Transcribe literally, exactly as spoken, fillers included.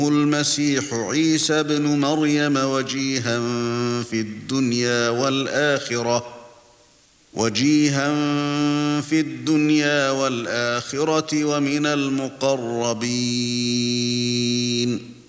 المسيح عيسى ابن مريم وجيها في الدنيا والآخرة وجيها في الدنيا والآخرة ومن المقربين.